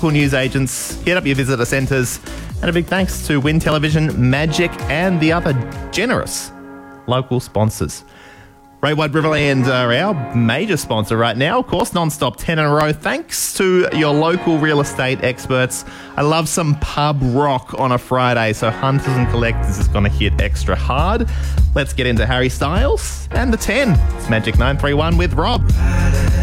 local newsagents, hit up your visitor centres, and a big thanks to Win Television, Magic and the other generous local sponsors. Ray White Riverland are our major sponsor right now. Of course, non-stop 10 in a row. Thanks to your local real estate experts. I love some pub rock on a Friday, so Hunters and Collectors is going to hit extra hard. Let's get into Harry Styles and the 10. It's Magic 931 with Rob.